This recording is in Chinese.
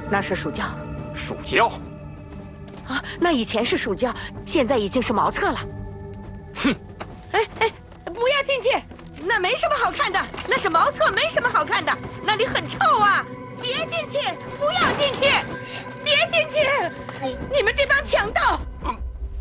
那是鼠窖。 鼠窖？ 啊，那以前是鼠窖，现在已经是茅厕了。 哼！ 哎，不要进去，那没什么好看的，那是茅厕，没什么好看的，那里很臭啊！别进去，不要进去，别进去！你们这帮强盗！